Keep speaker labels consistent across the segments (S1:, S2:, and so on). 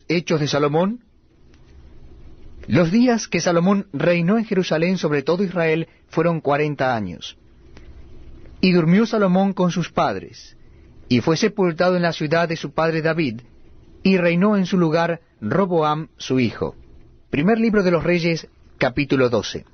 S1: hechos de Salomón? Los días que Salomón reinó en Jerusalén sobre todo Israel fueron 40 años. Y durmió Salomón con sus padres, y fue sepultado en la ciudad de su padre David, y reinó en su lugar Roboam su hijo. Primer libro de los Reyes, capítulo 12.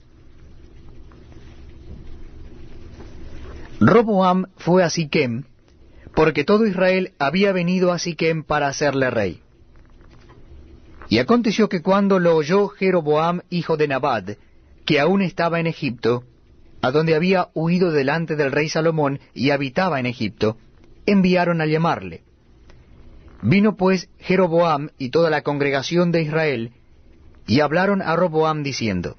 S1: Roboam fue a Siquem, porque todo Israel había venido a Siquem para hacerle rey. Y aconteció que cuando lo oyó Jeroboam, hijo de Nabat, que aún estaba en Egipto, a donde había huido delante del rey Salomón y habitaba en Egipto, enviaron a llamarle. Vino pues Jeroboam y toda la congregación de Israel, y hablaron a Roboam diciendo: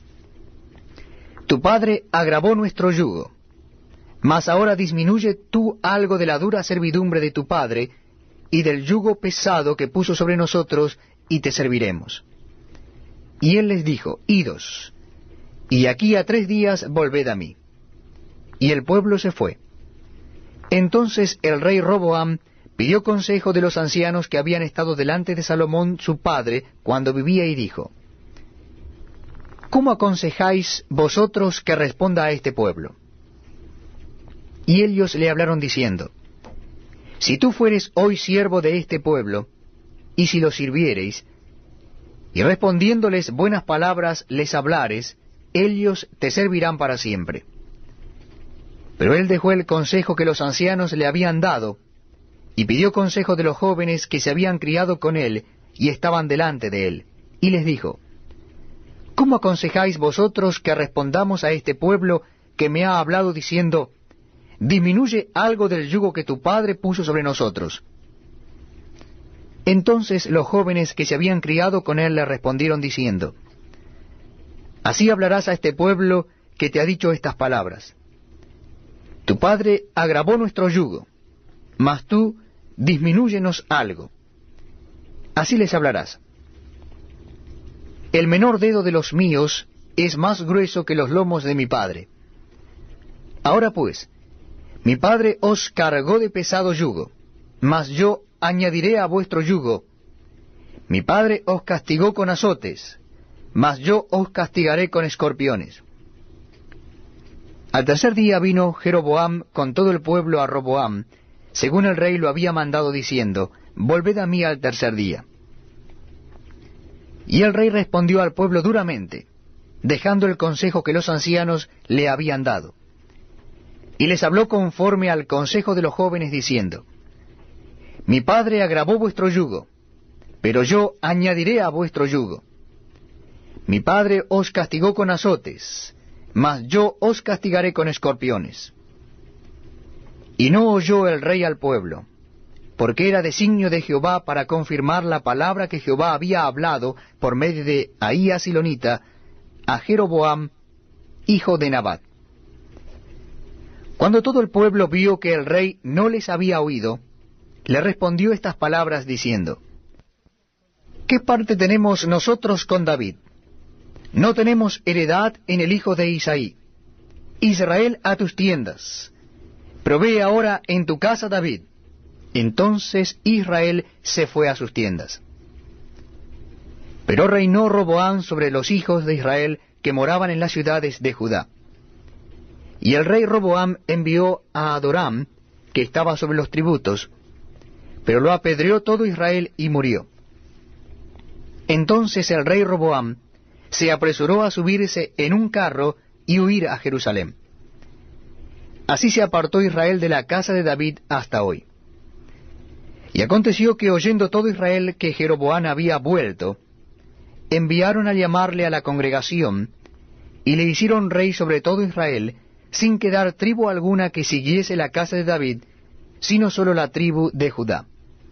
S1: Tu padre agravó nuestro yugo, mas ahora disminuye tú algo de la dura servidumbre de tu padre, y del yugo pesado que puso sobre nosotros, y te serviremos. Y él les dijo: Idos, y aquí a 3 días volved a mí. Y el pueblo se fue. Entonces el rey Roboam pidió consejo de los ancianos que habían estado delante de Salomón su padre cuando vivía, y dijo: ¿Cómo aconsejáis vosotros que responda a este pueblo? Y ellos le hablaron diciendo: Si tú fueres hoy siervo de este pueblo, y si lo sirviereis, y respondiéndoles buenas palabras les hablares, ellos te servirán para siempre. Pero él dejó el consejo que los ancianos le habían dado, y pidió consejo de los jóvenes que se habían criado con él, y estaban delante de él, y les dijo: ¿Cómo aconsejáis vosotros que respondamos a este pueblo que me ha hablado diciendo: Disminuye algo del yugo que tu padre puso sobre nosotros? Entonces los jóvenes que se habían criado con él le respondieron diciendo: Así hablarás a este pueblo que te ha dicho estas palabras: Tu padre agravó nuestro yugo, mas tú disminúyenos algo. Así les hablarás: El menor dedo de los míos es más grueso que los lomos de mi padre. Ahora pues, mi padre os cargó de pesado yugo, mas yo añadiré a vuestro yugo. Mi padre os castigó con azotes, mas yo os castigaré con escorpiones. Al 3er día vino Jeroboam con todo el pueblo a Roboam, según el rey lo había mandado, diciendo: Volved a mí al 3er día. Y el rey respondió al pueblo duramente, dejando el consejo que los ancianos le habían dado. Y les habló conforme al consejo de los jóvenes, diciendo: Mi padre agravó vuestro yugo, pero yo añadiré a vuestro yugo. Mi padre os castigó con azotes, mas yo os castigaré con escorpiones. Y no oyó el rey al pueblo, porque era designio de Jehová para confirmar la palabra que Jehová había hablado por medio de Ahías Silonita a Jeroboam, hijo de Nabat. Cuando todo el pueblo vio que el rey no les había oído, le respondió estas palabras diciendo: ¿Qué parte tenemos nosotros con David? No tenemos heredad en el hijo de Isaí. Israel, a tus tiendas. Provee ahora en tu casa David. Entonces Israel se fue a sus tiendas. Pero reinó Roboam sobre los hijos de Israel que moraban en las ciudades de Judá. Y el rey Roboam envió a Adoram, que estaba sobre los tributos, pero lo apedreó todo Israel y murió. Entonces el rey Roboam se apresuró a subirse en un carro y huir a Jerusalén. Así se apartó Israel de la casa de David hasta hoy. Y aconteció que oyendo todo Israel que Jeroboam había vuelto, enviaron a llamarle a la congregación, y le hicieron rey sobre todo Israel, sin quedar tribu alguna que siguiese la casa de David, sino sólo la tribu de Judá.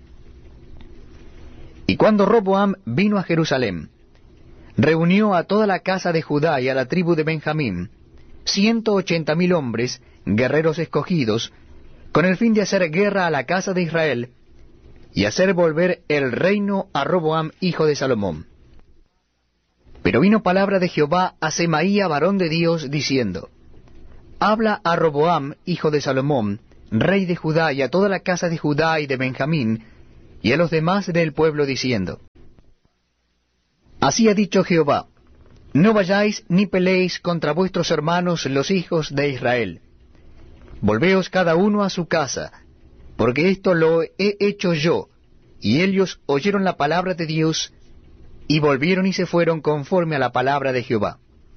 S1: Y cuando Roboam vino a Jerusalén, reunió a toda la casa de Judá y a la tribu de Benjamín, 180,000 hombres, guerreros escogidos, con el fin de hacer guerra a la casa de Israel, y hacer volver el reino a Roboam, hijo de Salomón. Pero vino palabra de Jehová a Semaía, varón de Dios, diciendo: Habla a Roboam, hijo de Salomón, rey de Judá, y a toda la casa de Judá y de Benjamín, y a los demás del pueblo, diciendo: Así ha dicho Jehová: no vayáis ni peleéis contra vuestros hermanos los hijos de Israel. Volveos cada uno a su casa, porque esto lo he hecho yo. Y ellos oyeron la palabra de Dios, y volvieron y se fueron conforme a la palabra de Jehová.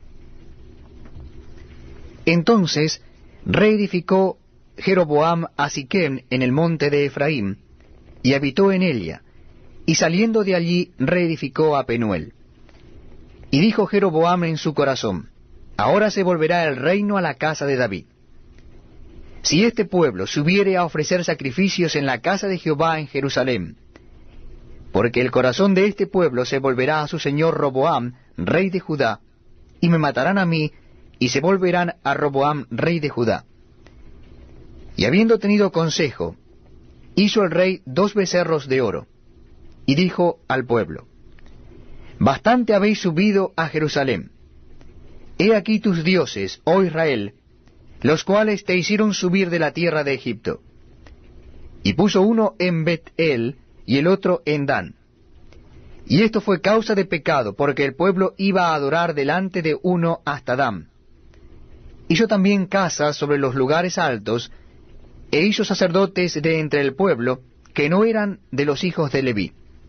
S1: Entonces reedificó Jeroboam a Siquem en el monte de Efraín, y habitó en ella, y saliendo de allí reedificó a Penuel. Y dijo Jeroboam en su corazón: ahora se volverá el reino a la casa de David. Si este pueblo subiere a ofrecer sacrificios en la casa de Jehová en Jerusalén, porque el corazón de este pueblo se volverá a su señor Roboam, rey de Judá, y me matarán a mí, y se volverán a Roboam, rey de Judá. Y habiendo tenido consejo, hizo el rey 2 becerros de oro, y dijo al pueblo: bastante habéis subido a Jerusalén. He aquí tus dioses, oh Israel, los cuales te hicieron subir de la tierra de Egipto. Y puso uno en Bet-el, y el otro en Dan. Y esto fue causa de pecado, porque el pueblo iba a adorar delante de uno hasta Dan. Hizo también casas sobre los lugares altos, e hizo sacerdotes de entre el pueblo, que no eran de los hijos de Leví.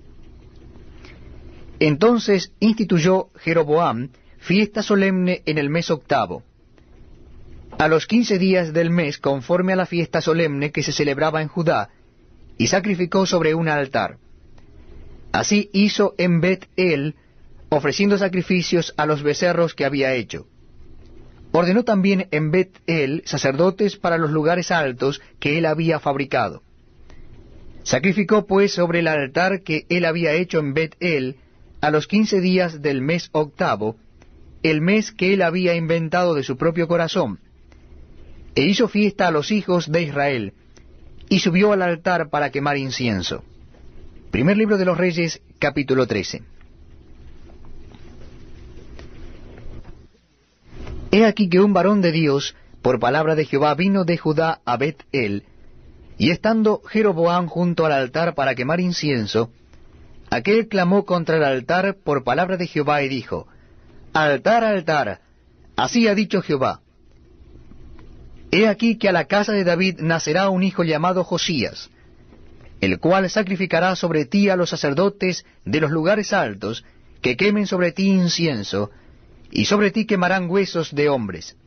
S1: Entonces instituyó Jeroboam fiesta solemne en el mes 8, a los 15 días del mes, conforme a la fiesta solemne que se celebraba en Judá, y sacrificó sobre un altar. Así hizo en Bet-el, ofreciendo sacrificios a los becerros que había hecho. Ordenó también en Bet-el sacerdotes para los lugares altos que él había fabricado. Sacrificó pues sobre el altar que él había hecho en Bet-el, a los 15 días del mes 8, el mes que él había inventado de su propio corazón, e hizo fiesta a los hijos de Israel, y subió al altar para quemar incienso. Primer libro de los Reyes, capítulo 13. He aquí que un varón de Dios, por palabra de Jehová, vino de Judá a Bet-el, y estando Jeroboam junto al altar para quemar incienso, aquel clamó contra el altar por palabra de Jehová y dijo: altar, altar, así ha dicho Jehová: he aquí que a la casa de David nacerá un hijo llamado Josías, el cual sacrificará sobre ti a los sacerdotes de los lugares altos, que quemen sobre ti incienso, y sobre ti quemarán huesos de hombres.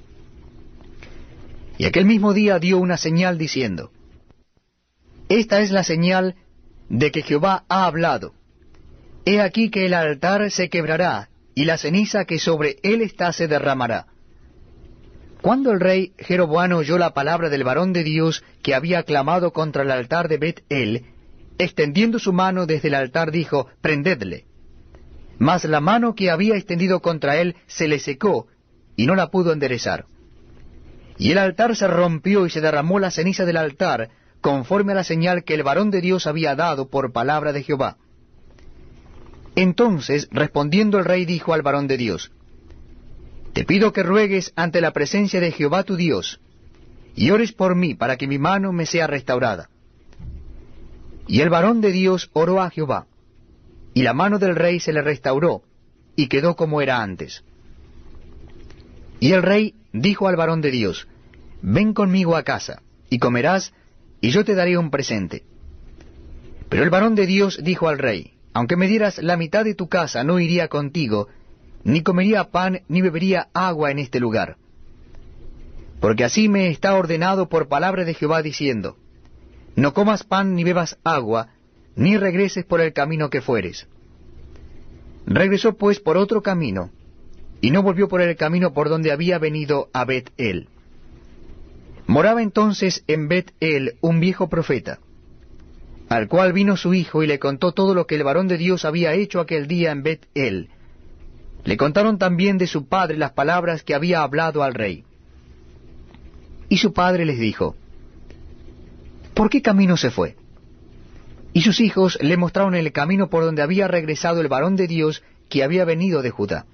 S1: Y aquel mismo día dio una señal diciendo: esta es la señal de que Jehová ha hablado. He aquí que el altar se quebrará, y la ceniza que sobre él está se derramará. Cuando el rey Jeroboam oyó la palabra del varón de Dios que había clamado contra el altar de Bet-el, extendiendo su mano desde el altar dijo: prendedle. Mas la mano que había extendido contra él se le secó, y no la pudo enderezar. Y el altar se rompió y se derramó la ceniza del altar, conforme a la señal que el varón de Dios había dado por palabra de Jehová. Entonces, respondiendo el rey, dijo al varón de Dios: te pido que ruegues ante la presencia de Jehová tu Dios, y ores por mí para que mi mano me sea restaurada. Y el varón de Dios oró a Jehová, y la mano del rey se le restauró, y quedó como era antes. Y el rey dijo al varón de Dios: ven conmigo a casa, y comerás, y yo te daré un presente. Pero el varón de Dios dijo al rey: aunque me dieras la mitad de tu casa, no iría contigo, ni comería pan, ni bebería agua en este lugar. Porque así me está ordenado por palabra de Jehová, diciendo: no comas pan ni bebas agua, ni regreses por el camino que fueres. Regresó pues por otro camino, y no volvió por el camino por donde había venido a Bet-el. Moraba entonces en Bet-el un viejo profeta, al cual vino su hijo y le contó todo lo que el varón de Dios había hecho aquel día en Bet-el. Le contaron también de su padre las palabras que había hablado al rey. Y su padre les dijo: ¿por qué camino se fue? Y sus hijos le mostraron el camino por donde había regresado el varón de Dios que había venido de Judá.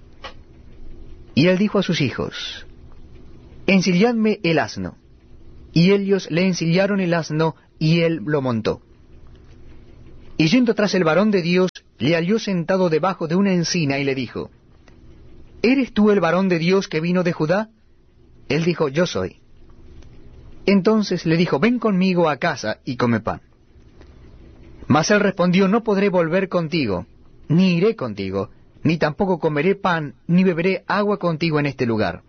S1: Y él dijo a sus hijos: ensilladme el asno. Y ellos le ensillaron el asno, y él lo montó. Y yendo tras el varón de Dios le halló sentado debajo de una encina y le dijo, ¿eres tú el varón de Dios que vino de Judá? Él dijo, yo soy. Entonces le dijo, ven conmigo a casa y come pan. Mas él respondió, no podré volver contigo, ni iré contigo, ni tampoco comeré pan, ni beberé agua contigo en este lugar.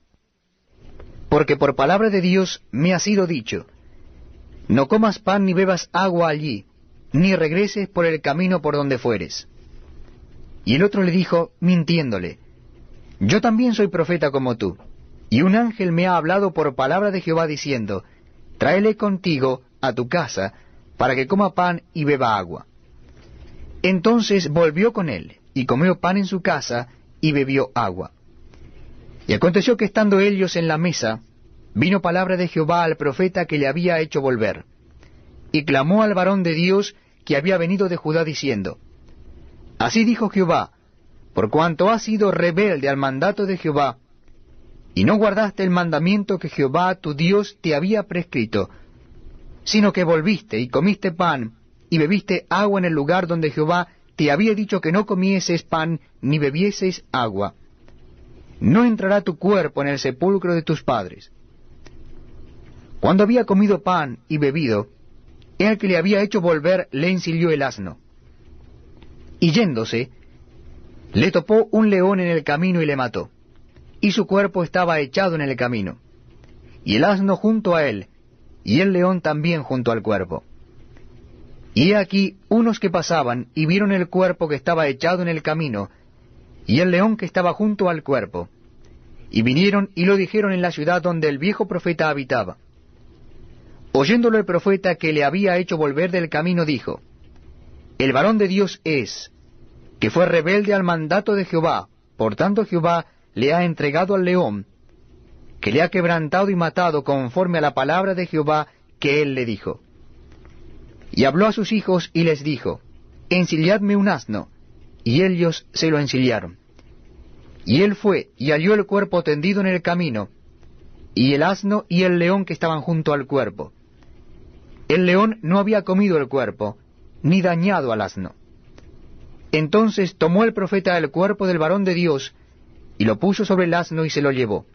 S1: Porque por palabra de Dios me ha sido dicho, no comas pan ni bebas agua allí, ni regreses por el camino por donde fueres. Y el otro le dijo, mintiéndole, yo también soy profeta como tú, y un ángel me ha hablado por palabra de Jehová diciendo, tráele contigo a tu casa, para que coma pan y beba agua. Entonces volvió con él, y comió pan en su casa, y bebió agua. Y aconteció que estando ellos en la mesa, vino palabra de Jehová al profeta que le había hecho volver, y clamó al varón de Dios que había venido de Judá diciendo, así dijo Jehová, por cuanto has sido rebelde al mandato de Jehová, y no guardaste el mandamiento que Jehová tu Dios te había prescrito, sino que volviste y comiste pan, y bebiste agua en el lugar donde Jehová te había dicho que no comieses pan ni bebieses agua, no entrará tu cuerpo en el sepulcro de tus padres. Cuando había comido pan y bebido, el que le había hecho volver le ensilló el asno. Y yéndose, le topó un león en el camino y le mató, y su cuerpo estaba echado en el camino, y el asno junto a él, y el león también junto al cuerpo. Y he aquí unos que pasaban y vieron el cuerpo que estaba echado en el camino, y el león que estaba junto al cuerpo, y vinieron y lo dijeron en la ciudad donde el viejo profeta habitaba. Oyéndolo el profeta que le había hecho volver del camino, dijo, el varón de Dios es, que fue rebelde al mandato de Jehová, por tanto Jehová le ha entregado al león, que le ha quebrantado y matado conforme a la palabra de Jehová que él le dijo. Y habló a sus hijos y les dijo, ensilladme un asno, y ellos se lo ensillaron. Y él fue y halló el cuerpo tendido en el camino, y el asno y el león que estaban junto al cuerpo. El león no había comido el cuerpo, ni dañado al asno. Entonces tomó el profeta el cuerpo del varón de Dios, y lo puso sobre el asno y se lo llevó.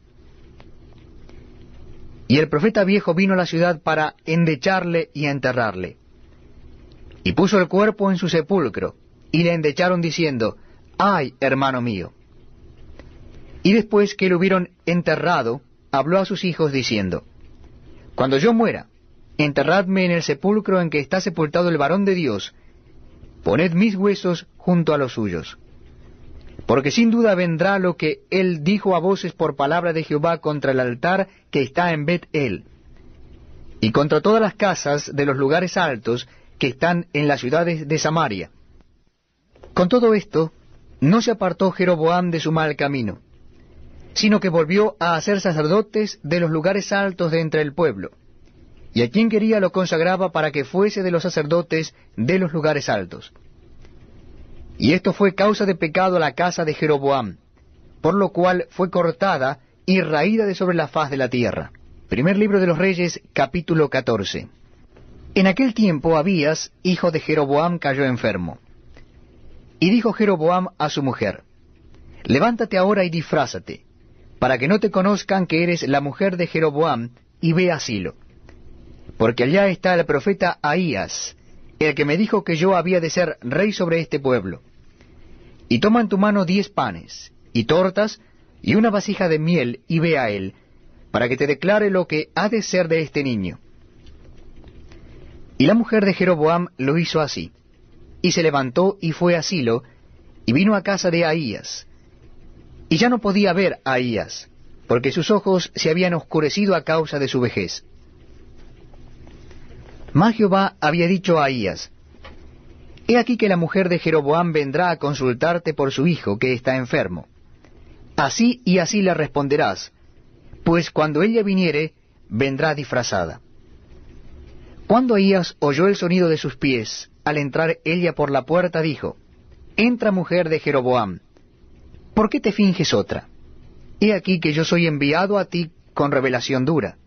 S1: Y el profeta viejo vino a la ciudad para endecharle y enterrarle. Y puso el cuerpo en su sepulcro, y le endecharon diciendo, ¡ay, hermano mío! Y después que lo hubieron enterrado, habló a sus hijos diciendo, cuando yo muera, enterradme en el sepulcro en que está sepultado el varón de Dios, poned mis huesos junto a los suyos. Porque sin duda vendrá lo que él dijo a voces por palabra de Jehová contra el altar que está en Bet-el, y contra todas las casas de los lugares altos que están en las ciudades de Samaria. Con todo esto, no se apartó Jeroboam de su mal camino, sino que volvió a hacer sacerdotes de los lugares altos de entre el pueblo, y a quien quería lo consagraba para que fuese de los sacerdotes de los lugares altos. Y esto fue causa de pecado a la casa de Jeroboam, por lo cual fue cortada y raída de sobre la faz de la tierra. Primer libro de los Reyes, capítulo 14. En aquel tiempo Abías, hijo de Jeroboam, cayó enfermo. Y dijo Jeroboam a su mujer, levántate ahora y disfrázate, para que no te conozcan que eres la mujer de Jeroboam, y ve a Silo. Porque allá está el profeta Ahías, el que me dijo que yo había de ser rey sobre este pueblo. Y toma en tu mano 10 panes, y tortas, y una vasija de miel, y ve a él, para que te declare lo que ha de ser de este niño. Y la mujer de Jeroboam lo hizo así, y se levantó y fue a Silo, y vino a casa de Ahías. Y ya no podía ver a Ahías, porque sus ojos se habían oscurecido a causa de su vejez. Mas Jehová había dicho a Ahías, he aquí que la mujer de Jeroboam vendrá a consultarte por su hijo, que está enfermo. Así y así le responderás, pues cuando ella viniere, vendrá disfrazada. Cuando Ahías oyó el sonido de sus pies, al entrar ella por la puerta, dijo, entra, mujer de Jeroboam, ¿por qué te finges otra? He aquí que yo soy enviado a ti con revelación dura.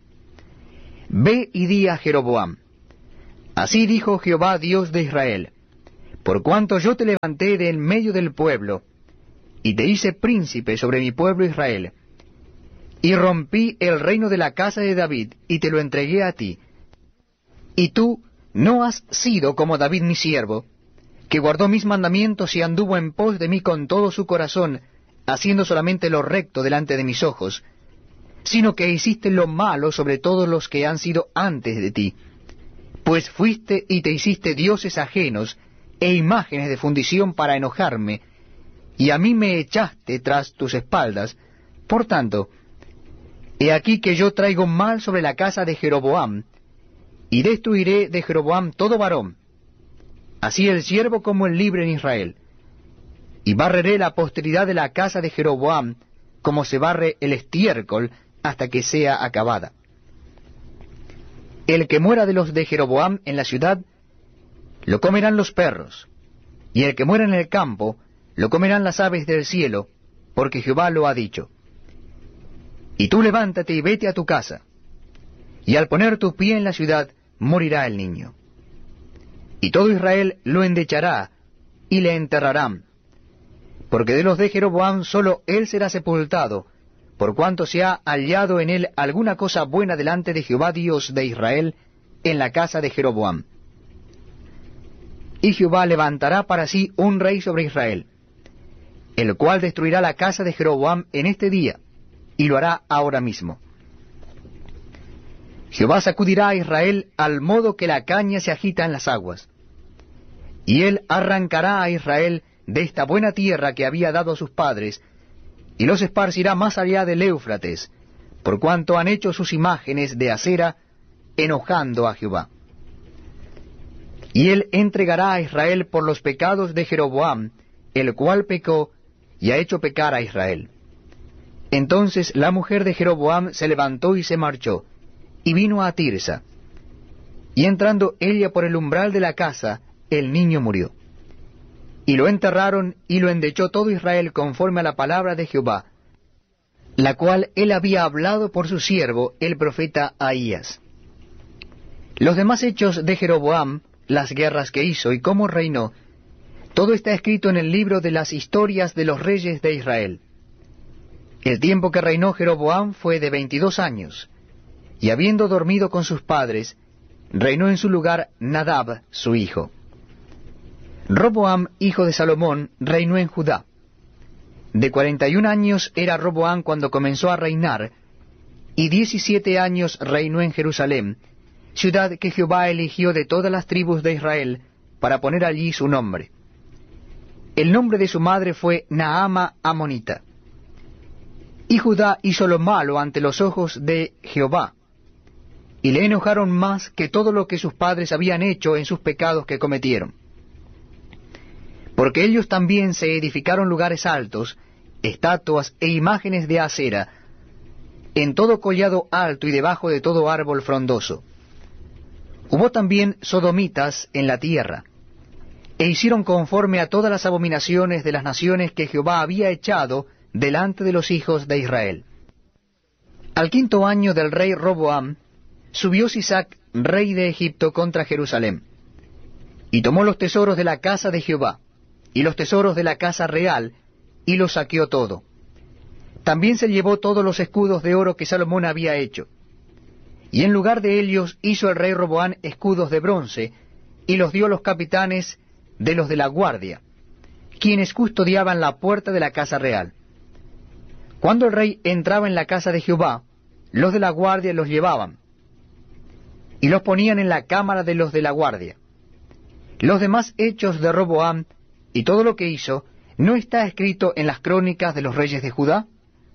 S1: Ve y di a Jeroboam, así dijo Jehová Dios de Israel, por cuanto yo te levanté de en medio del pueblo, y te hice príncipe sobre mi pueblo Israel, y rompí el reino de la casa de David, y te lo entregué a ti. Y tú no has sido como David mi siervo, que guardó mis mandamientos y anduvo en pos de mí con todo su corazón, haciendo solamente lo recto delante de mis ojos, sino que hiciste lo malo sobre todos los que han sido antes de ti, pues fuiste y te hiciste dioses ajenos e imágenes de fundición para enojarme, y a mí me echaste tras tus espaldas. Por tanto, he aquí que yo traigo mal sobre la casa de Jeroboam, y destruiré de Jeroboam todo varón, así el siervo como el libre en Israel, y barreré la posteridad de la casa de Jeroboam, como se barre el estiércol, hasta que sea acabada. El que muera de los de Jeroboam en la ciudad, lo comerán los perros, y el que muera en el campo, lo comerán las aves del cielo, porque Jehová lo ha dicho. Y tú levántate y vete a tu casa, y al poner tu pie en la ciudad, morirá el niño. Y todo Israel lo endechará, y le enterrarán, porque de los de Jeroboam solo él será sepultado, por cuanto se ha hallado en él alguna cosa buena delante de Jehová Dios de Israel, en la casa de Jeroboam. Y Jehová levantará para sí un rey sobre Israel, el cual destruirá la casa de Jeroboam en este día, y lo hará ahora mismo. Jehová sacudirá a Israel al modo que la caña se agita en las aguas, y él arrancará a Israel de esta buena tierra que había dado a sus padres, y los esparcirá más allá del Éufrates, por cuanto han hecho sus imágenes de acera, enojando a Jehová. Y él entregará a Israel por los pecados de Jeroboam, el cual pecó y ha hecho pecar a Israel. Entonces la mujer de Jeroboam se levantó y se marchó, y vino a Tirsa. Y entrando ella por el umbral de la casa, el niño murió. Y lo enterraron, y lo endechó todo Israel conforme a la palabra de Jehová, la cual él había hablado por su siervo, el profeta Ahías. Los demás hechos de Jeroboam, las guerras que hizo y cómo reinó, todo está escrito en el libro de las historias de los reyes de Israel. El tiempo que reinó Jeroboam fue de 22 años, y habiendo dormido con sus padres, reinó en su lugar Nadab, su hijo. Roboam, hijo de Salomón, reinó en Judá. De 41 años era Roboam cuando comenzó a reinar, y 17 años reinó en Jerusalén, ciudad que Jehová eligió de todas las tribus de Israel, para poner allí su nombre. El nombre de su madre fue Naama Amonita. Y Judá hizo lo malo ante los ojos de Jehová, y le enojaron más que todo lo que sus padres habían hecho en sus pecados que cometieron. Porque ellos también se edificaron lugares altos, estatuas e imágenes de acera, en todo collado alto y debajo de todo árbol frondoso. Hubo también sodomitas en la tierra, e hicieron conforme a todas las abominaciones de las naciones que Jehová había echado delante de los hijos de Israel. Al 5.º año del rey Roboam, subió Sisac, rey de Egipto, contra Jerusalén, y tomó los tesoros de la casa de Jehová, y los tesoros de la casa real, y los saqueó todo. También se llevó todos los escudos de oro que Salomón había hecho. Y en lugar de ellos hizo el rey Roboam escudos de bronce, y los dio a los capitanes de los de la guardia, quienes custodiaban la puerta de la casa real. Cuando el rey entraba en la casa de Jehová, los de la guardia los llevaban, y los ponían en la cámara de los de la guardia. Los demás hechos de Roboam, y todo lo que hizo, ¿no está escrito en las crónicas de los reyes de Judá?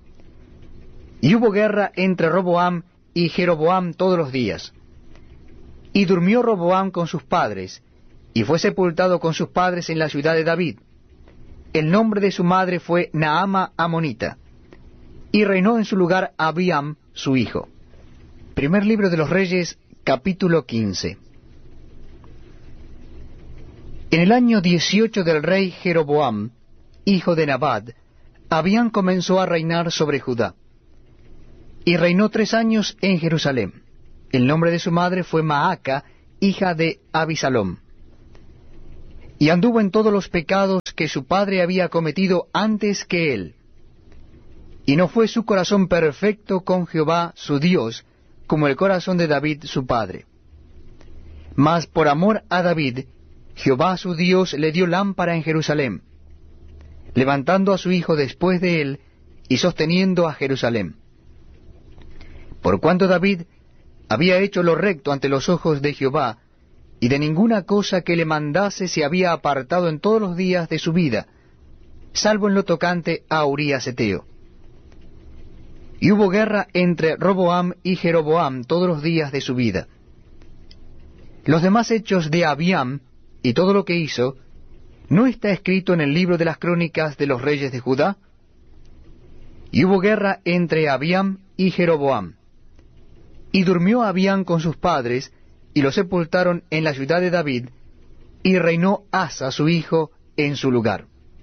S1: Y hubo guerra entre Roboam y Jeroboam todos los días. Y durmió Roboam con sus padres, y fue sepultado con sus padres en la ciudad de David. El nombre de su madre fue Naama Amonita, y reinó en su lugar Abiam, su hijo. Primer libro de los Reyes, capítulo 15. En el año 18 del rey Jeroboam, hijo de Nabat, Abiam comenzó a reinar sobre Judá, y reinó 3 años en Jerusalén. El nombre de su madre fue Maaca, hija de Abisalom. y anduvo en todos los pecados que su padre había cometido antes que él. Y no fue su corazón perfecto con Jehová su Dios, como el corazón de David su padre. Mas por amor a David, Jehová su Dios le dio lámpara en Jerusalén, levantando a su hijo después de él y sosteniendo a Jerusalén. Por cuanto David había hecho lo recto ante los ojos de Jehová, y de ninguna cosa que le mandase se había apartado en todos los días de su vida, salvo en lo tocante a Urías Eteo. Y hubo guerra entre Roboam y Jeroboam todos los días de su vida. Los demás hechos de Abiam y todo lo que hizo, ¿no está escrito en el libro de las crónicas de los reyes de Judá? Y hubo guerra entre Abiam y Jeroboam. Y durmió Abiam con sus padres, y lo sepultaron en la ciudad de David, y reinó Asa su hijo en su lugar.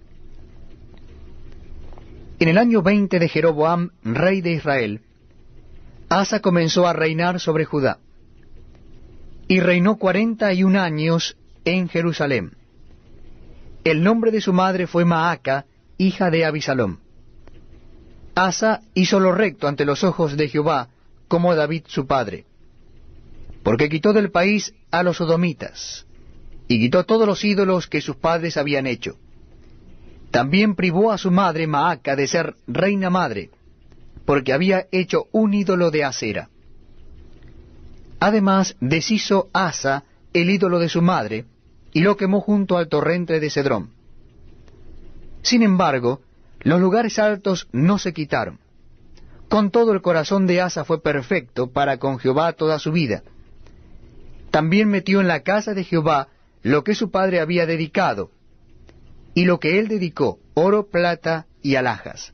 S1: En el año 20 de Jeroboam, rey de Israel, Asa comenzó a reinar sobre Judá, y reinó 41 años en Jerusalén. El nombre de su madre fue Maaca, hija de Abisalom. Asa hizo lo recto ante los ojos de Jehová, como David su padre, porque quitó del país a los sodomitas, y quitó todos los ídolos que sus padres habían hecho. También privó a su madre Maaca de ser reina madre, porque había hecho un ídolo de acera. Además deshizo Asa el ídolo de su madre, y lo quemó junto al torrente de Cedrón. Sin embargo, los lugares altos no se quitaron. Con todo, el corazón de Asa fue perfecto para con Jehová toda su vida. También metió en la casa de Jehová lo que su padre había dedicado, y lo que él dedicó, oro, plata y alhajas.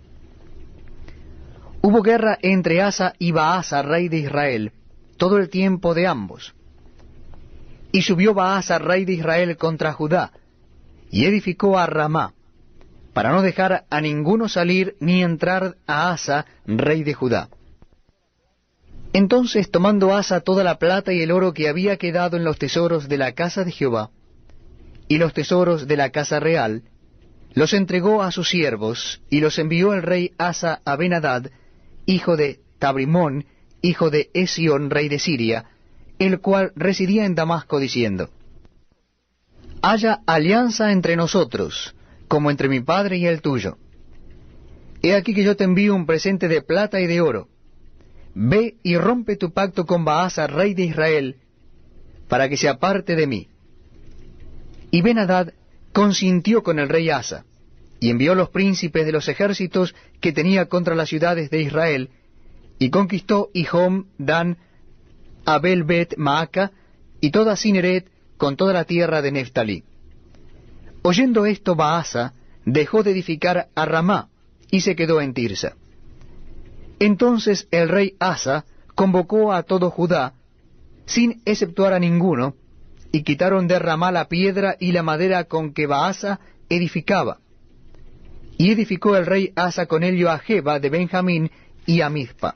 S1: Hubo guerra entre Asa y Baasa, rey de Israel, todo el tiempo de ambos. Y subió Baasa, rey de Israel, contra Judá, y edificó a Ramá, para no dejar a ninguno salir ni entrar a Asa, rey de Judá. Entonces, tomando Asa toda la plata y el oro que había quedado en los tesoros de la casa de Jehová, y los tesoros de la casa real, los entregó a sus siervos, y los envió el rey Asa a Ben-Hadad, hijo de Tabrimón, hijo de Esión, rey de Siria, el cual residía en Damasco, diciendo: Haya alianza entre nosotros, como entre mi padre y el tuyo. He aquí que yo te envío un presente de plata y de oro. Ve y rompe tu pacto con Baasa, rey de Israel, para que se aparte de mí. Y Ben-Hadad consintió con el rey Asa, y envió los príncipes de los ejércitos que tenía contra las ciudades de Israel, y conquistó Hijom, Dan, Abel-Bet-Maaca, y toda Cineret, con toda la tierra de Neftalí. Oyendo esto, Baasa dejó de edificar a Ramá, y se quedó en Tirsa. Entonces el rey Asa convocó a todo Judá, sin exceptuar a ninguno, y quitaron de Ramá la piedra y la madera con que Baasa edificaba. Y edificó el rey Asa con ello a Geba de Benjamín y a Mizpa.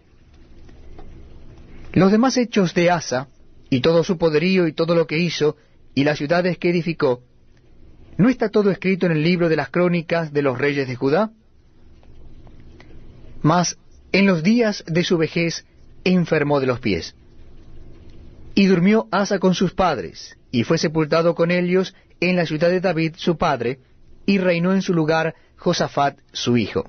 S1: Los demás hechos de Asa, y todo su poderío y todo lo que hizo, y las ciudades que edificó, ¿no está todo escrito en el libro de las crónicas de los reyes de Judá? Mas en los días de su vejez enfermó de los pies. Y durmió Asa con sus padres, y fue sepultado con ellos en la ciudad de David su padre, y reinó en su lugar Josafat su hijo.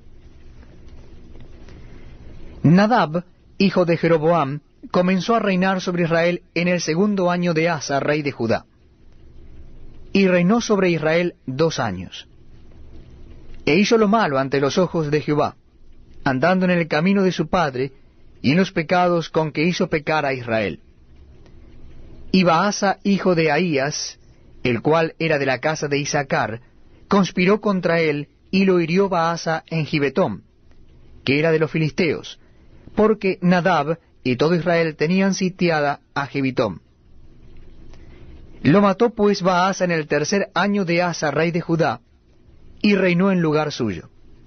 S1: Nadab, hijo de Jeroboam, comenzó a reinar sobre Israel en el 2 año de Asa, rey de Judá. Y reinó sobre Israel 2 años. E hizo lo malo ante los ojos de Jehová, andando en el camino de su padre, y en los pecados con que hizo pecar a Israel. Y Baasa, hijo de Ahías, el cual era de la casa de Isacar, conspiró contra él, y lo hirió Baasa en Gibetón, que era de los filisteos, porque Nadab y todo Israel tenían sitiada a Gibetón. Lo mató pues Baasa en el 3 año de Asa, rey de Judá, y reinó en lugar suyo.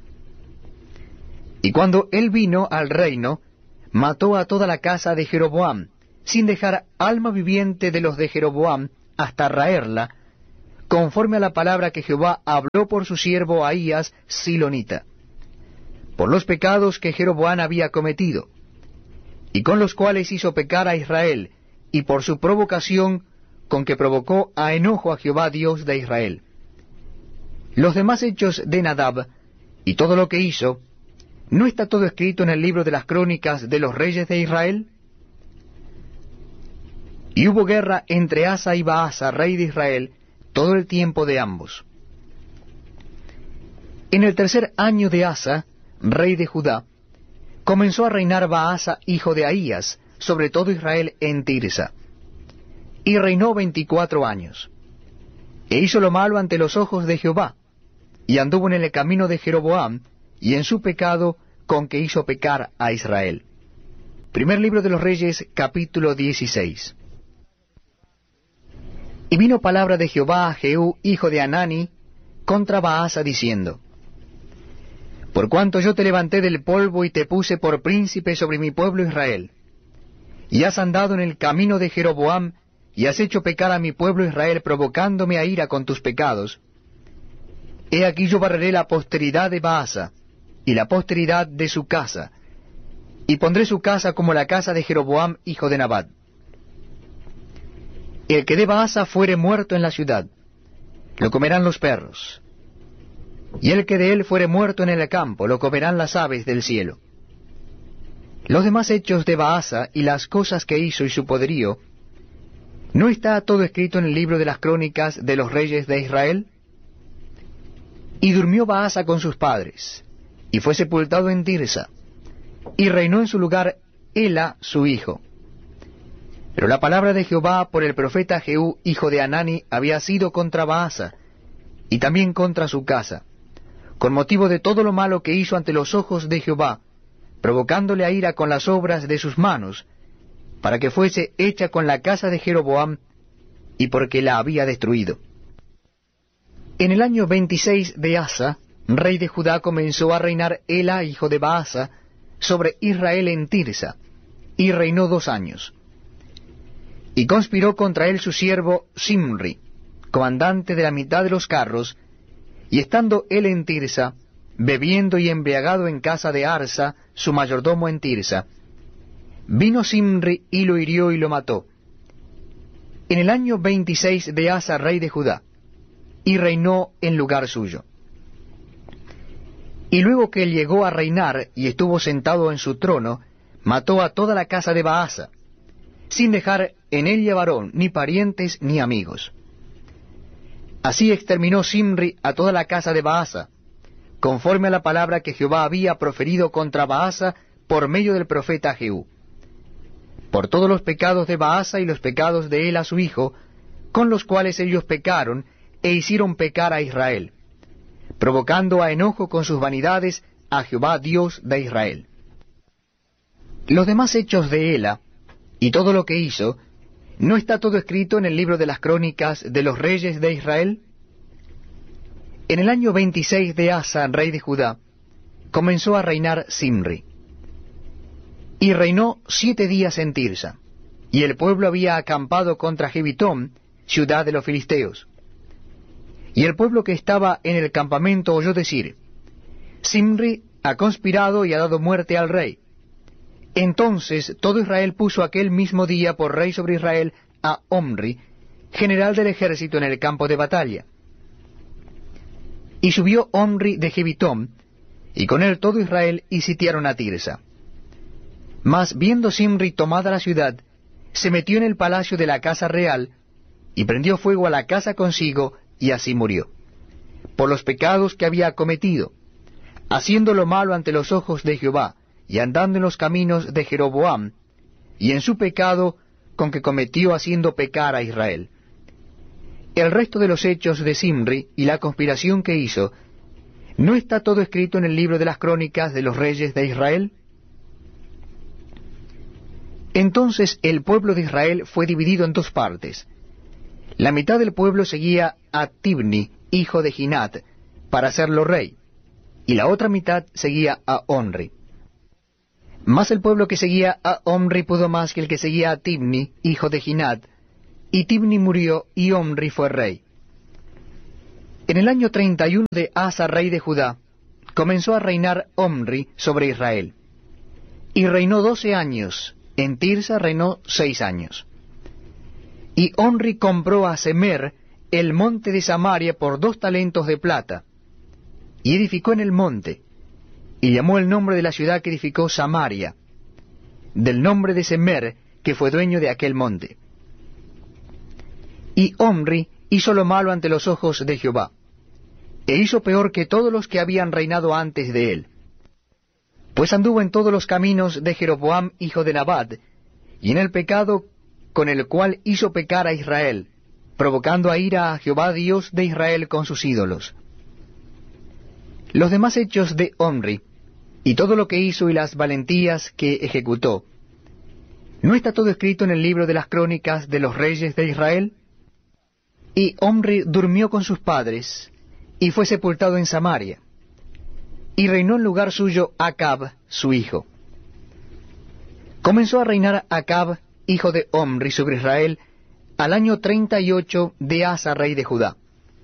S1: Y cuando él vino al reino, mató a toda la casa de Jeroboam, sin dejar alma viviente de los de Jeroboam hasta raerla, conforme a la palabra que Jehová habló por su siervo Ahías Silonita, por los pecados que Jeroboam había cometido, y con los cuales hizo pecar a Israel, y por su provocación con que provocó a enojo a Jehová Dios de Israel. Los demás hechos de Nadab, y todo lo que hizo, ¿no está todo escrito en el libro de las crónicas de los reyes de Israel? Y hubo guerra entre Asa y Baasa, rey de Israel, todo el tiempo de ambos. En el tercer año de Asa, rey de Judá, comenzó a reinar Baasa, hijo de Ahías, sobre todo Israel en Tirsa, y reinó 24 años. E hizo lo malo ante los ojos de Jehová, y anduvo en el camino de Jeroboam, y en su pecado con que hizo pecar a Israel. Primer libro de los Reyes, capítulo 16. Y vino palabra de Jehová a Jehú, hijo de Hanani, contra Baasa, diciendo: Por cuanto yo te levanté del polvo y te puse por príncipe sobre mi pueblo Israel, y has andado en el camino de Jeroboam, y has hecho pecar a mi pueblo Israel, provocándome a ira con tus pecados, he aquí yo barreré la posteridad de Baasa, y la posteridad de su casa, y pondré su casa como la casa de Jeroboam, hijo de Nabat. El que de Baasa fuere muerto en la ciudad, lo comerán los perros, y el que de él fuere muerto en el campo, lo comerán las aves del cielo. Los demás hechos de Baasa y las cosas que hizo y su poderío, ¿no está todo escrito en el libro de las crónicas de los reyes de Israel? Y durmió Baasa con sus padres, y fue sepultado en Tirsa, y reinó en su lugar Ela su hijo. Pero la palabra de Jehová por el profeta Jehú, hijo de Hanani, había sido contra Baasa, y también contra su casa, con motivo de todo lo malo que hizo ante los ojos de Jehová, provocándole a ira con las obras de sus manos, para que fuese hecha con la casa de Jeroboam, y porque la había destruido. En el año 26 de Asa, rey de Judá, comenzó a reinar Ela, hijo de Baasa, sobre Israel en Tirsa, y reinó 2 años. Y conspiró contra él su siervo Simri, comandante de la mitad de los carros, y estando él en Tirsa, bebiendo y embriagado en casa de Arsa, su mayordomo en Tirsa, vino Simri y lo hirió y lo mató. En el año 26 de Asa, rey de Judá, y reinó en lugar suyo. Y luego que él llegó a reinar y estuvo sentado en su trono, mató a toda la casa de Baasa, sin dejar en ella varón, ni parientes, ni amigos. Así exterminó Simri a toda la casa de Baasa, conforme a la palabra que Jehová había proferido contra Baasa por medio del profeta Jehú, por todos los pecados de Baasa y los pecados de Ela su hijo, con los cuales ellos pecaron e hicieron pecar a Israel, provocando a enojo con sus vanidades a Jehová Dios de Israel. Los demás hechos de Ela, y todo lo que hizo, ¿no está todo escrito en el libro de las crónicas de los reyes de Israel? En el año 26 de Asa, rey de Judá, comenzó a reinar Simri. Y reinó 7 días en Tirsa, y el pueblo había acampado contra Gibitón, ciudad de los filisteos. Y el pueblo que estaba en el campamento oyó decir: Simri ha conspirado y ha dado muerte al rey. Entonces todo Israel puso aquel mismo día por rey sobre Israel a Omri, general del ejército en el campo de batalla. Y subió Omri de Gibitón, y con él todo Israel, y sitiaron a Tirsa. Mas viendo Simri tomada la ciudad, se metió en el palacio de la casa real, y prendió fuego a la casa consigo, y así murió, por los pecados que había cometido, haciendo lo malo ante los ojos de Jehová, y andando en los caminos de Jeroboam, y en su pecado con que cometió haciendo pecar a Israel. El resto de los hechos de Simri y la conspiración que hizo, ¿no está todo escrito en el libro de las crónicas de los reyes de Israel? Entonces el pueblo de Israel fue dividido en 2 partes. La mitad del pueblo seguía a Tibni, hijo de Ginat, para hacerlo rey, y la otra mitad seguía a Omri. Mas el pueblo que seguía a Omri pudo más que el que seguía a Tibni, hijo de Ginat, y Tibni murió, y Omri fue rey. En el año 31 de Asa, rey de Judá, comenzó a reinar Omri sobre Israel. Y reinó 12 años, en Tirsa reinó 6 años. Y Omri compró a Semer el monte de Samaria por 2 talentos de plata, y edificó en el monte, y llamó el nombre de la ciudad que edificó Samaria, del nombre de Semer, que fue dueño de aquel monte. Y Omri hizo lo malo ante los ojos de Jehová, e hizo peor que todos los que habían reinado antes de él. Pues anduvo en todos los caminos de Jeroboam, hijo de Nabat, y en el pecado con el cual hizo pecar a Israel, provocando a ira a Jehová Dios de Israel con sus ídolos. Los demás hechos de Omri, y todo lo que hizo y las valentías que ejecutó, ¿no está todo escrito en el libro de las crónicas de los reyes de Israel? Y Omri durmió con sus padres, y fue sepultado en Samaria, y reinó en lugar suyo Acab, su hijo. Comenzó a reinar Acab, hijo de Omri, sobre Israel, al año 38 de Asa, rey de Judá.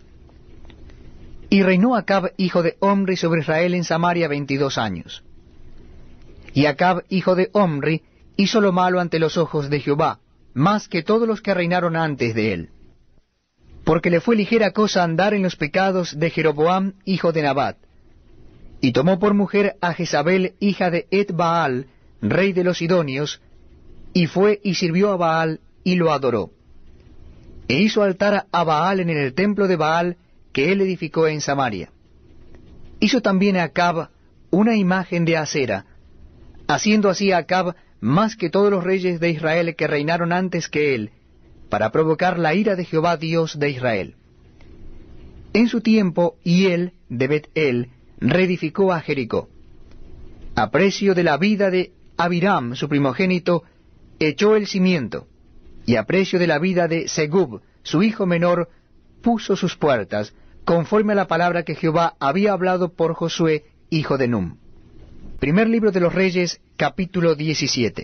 S1: Y reinó Acab, hijo de Omri, sobre Israel en Samaria 22 años. Y Acab, hijo de Omri, hizo lo malo ante los ojos de Jehová, más que todos los que reinaron antes de él. Porque le fue ligera cosa andar en los pecados de Jeroboam, hijo de Nabat. Y tomó por mujer a Jezabel, hija de Et-Baal, rey de los Sidonios, y fue y sirvió a Baal, y lo adoró. E hizo altar a Baal en el templo de Baal, que él edificó en Samaria. Hizo también a Acab una imagen de acera, haciendo así a Acab más que todos los reyes de Israel que reinaron antes que él, para provocar la ira de Jehová Dios de Israel. En su tiempo, Hiel de Bet-El reedificó a Jericó. A precio de la vida de Abiram, su primogénito, echó el cimiento, y a precio de la vida de Segub, su hijo menor, puso sus puertas, conforme a la palabra que Jehová había hablado por Josué, hijo de Num. Primer libro de los Reyes, capítulo 17.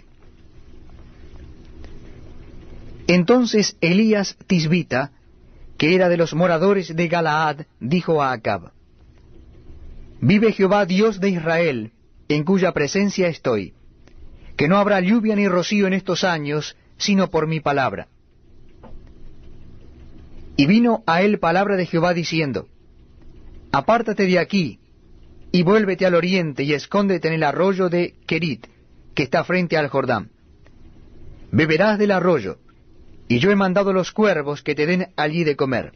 S1: Entonces Elías Tisbita, que era de los moradores de Galaad, dijo a Acab: Vive Jehová Dios de Israel, en cuya presencia estoy, que no habrá lluvia ni rocío en estos años, sino por mi palabra. Y vino a él palabra de Jehová diciendo: Apártate de aquí, y vuélvete al oriente, y escóndete en el arroyo de Kerit, que está frente al Jordán. Beberás del arroyo, y yo he mandado los cuervos que te den allí de comer.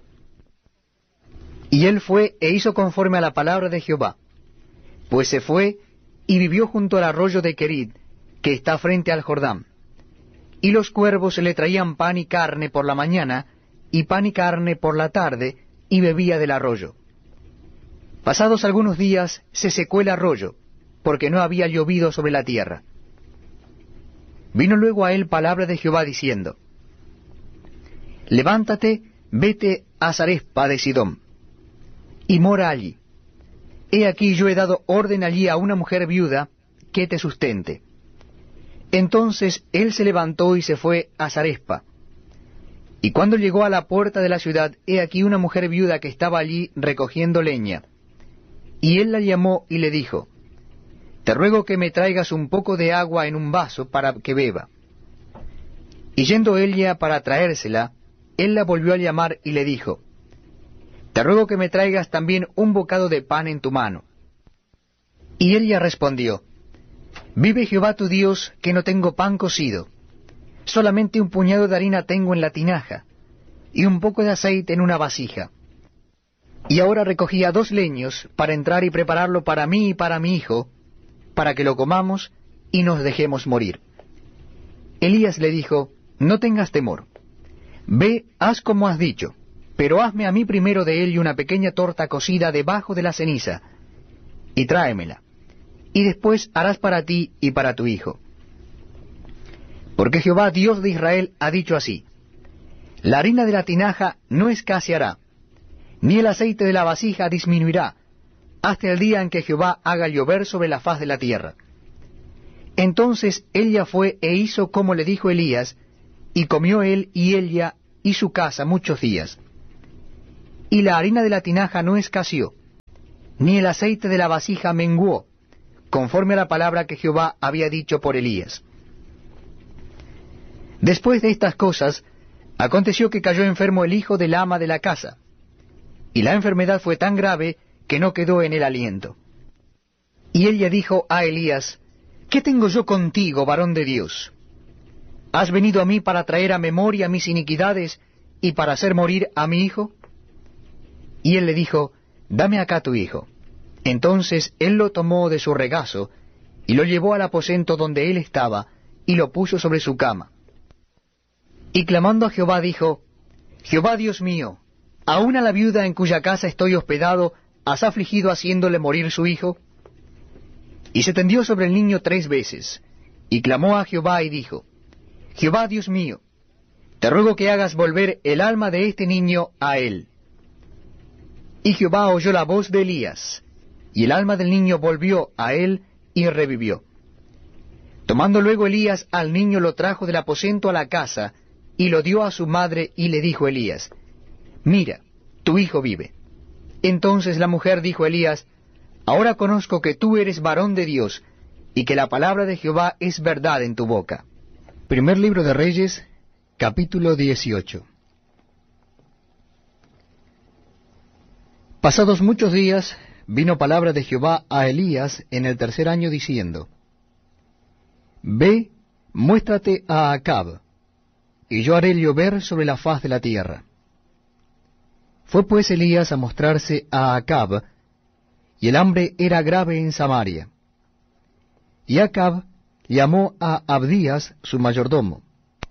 S1: Y él fue e hizo conforme a la palabra de Jehová, pues se fue y vivió junto al arroyo de Kerit, que está frente al Jordán. Y los cuervos le traían pan y carne por la mañana, y pan y carne por la tarde, y bebía del arroyo. Pasados algunos días se secó el arroyo, porque no había llovido sobre la tierra. Vino luego a él palabra de Jehová diciendo: Levántate, vete a Zarespa de Sidón, y mora allí. He aquí yo he dado orden allí a una mujer viuda que te sustente. Entonces él se levantó y se fue a Zarespa. Y cuando llegó a la puerta de la ciudad, he aquí una mujer viuda que estaba allí recogiendo leña. Y él la llamó y le dijo: Te ruego que me traigas un poco de agua en un vaso para que beba. Y yendo ella para traérsela, él la volvió a llamar y le dijo: Te ruego que me traigas también un bocado de pan en tu mano. Y ella respondió: Vive Jehová tu Dios, que no tengo pan cocido, solamente un puñado de harina tengo en la tinaja, y un poco de aceite en una vasija. Y ahora recogía 2 leños para entrar y prepararlo para mí y para mi hijo, para que lo comamos y nos dejemos morir. Elías le dijo: No tengas temor. Ve, haz como has dicho, pero hazme a mí primero de él una pequeña torta cocida debajo de la ceniza, y tráemela, y después harás para ti y para tu hijo. Porque Jehová Dios de Israel ha dicho así: La harina de la tinaja no escaseará, ni el aceite de la vasija disminuirá, hasta el día en que Jehová haga llover sobre la faz de la tierra. Entonces ella fue e hizo como le dijo Elías, y comió él y ella y su casa muchos días. y la harina de la tinaja no escaseó, ni el aceite de la vasija menguó, conforme a la palabra que Jehová había dicho por Elías. Después de estas cosas, aconteció que cayó enfermo el hijo del ama de la casa, y la enfermedad fue tan grave que no quedó en él aliento. Y ella dijo a Elías: ¿Qué tengo yo contigo, varón de Dios? ¿Has venido a mí para traer a memoria mis iniquidades y para hacer morir a mi hijo? Y él le dijo: Dame acá tu hijo. Entonces él lo tomó de su regazo, y lo llevó al aposento donde él estaba, y lo puso sobre su cama. Y clamando a Jehová dijo: Jehová Dios mío, ¿aún a la viuda en cuya casa estoy hospedado has afligido haciéndole morir su hijo? Y se tendió sobre el niño 3 veces, y clamó a Jehová y dijo: Jehová Dios mío, te ruego que hagas volver el alma de este niño a él. Y Jehová oyó la voz de Elías, y el alma del niño volvió a él y revivió. Tomando luego Elías al niño lo trajo del aposento a la casa, y lo dio a su madre, y le dijo Elías: Mira, tu hijo vive. Entonces la mujer dijo a Elías: Ahora conozco que tú eres varón de Dios, y que la palabra de Jehová es verdad en tu boca. Primer libro de Reyes, capítulo 18. Pasados muchos días, vino palabra de Jehová a Elías en el 3er año, diciendo: Ve, muéstrate a Acab, y yo haré llover sobre la faz de la tierra. Fue pues Elías a mostrarse a Acab, y el hambre era grave en Samaria. Y Acab llamó a Abdías su mayordomo.